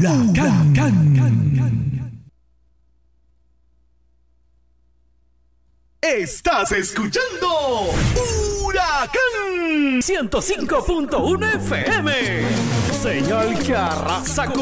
Estás escuchando Huracán 105.1 FM. Señal que arrasa con